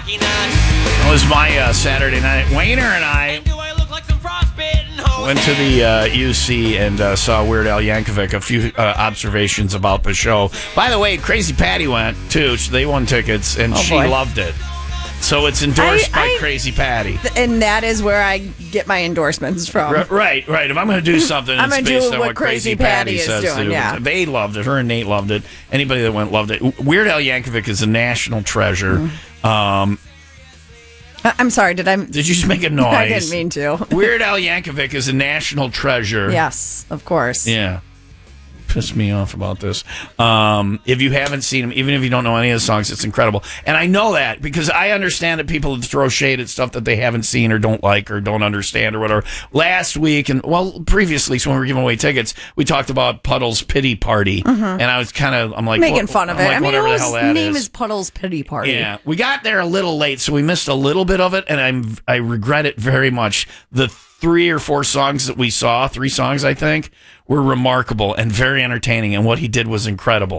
That was my Saturday night. Wayner and I went to the UC and saw Weird Al Yankovic. A few observations about the show. By the way, Crazy Patty went too. So they won tickets and she loved it. So it's endorsed by Crazy Patty. And that is where I get my endorsements from. Right. If I'm going to do something, I'm it's based on what Crazy Patty is says doing, to do. yeah. They loved it. Her and Nate loved it. Anybody that went loved it. Weird Al Yankovic is a national treasure. I'm sorry, did you just make a noise? I didn't mean to. Weird Al Yankovic is a national treasure. Yes, of course. Yeah. Pissed me off about this. If you haven't seen him, even if you don't know any of the songs, it's incredible. And I know that because I understand that people throw shade at stuff that they haven't seen or don't like or don't understand or whatever. Last week, previously, so when we were giving away tickets, we talked about Puddle's Pity Party. And I was I'm like... making fun of it. Like, whatever the hell that name is Puddle's Pity Party. Yeah. We got there a little late, so we missed a little bit of it, and I regret it very much. The 3 or 4 songs that we saw, 3 songs, I think, were remarkable and very entertaining, and what he did was incredible.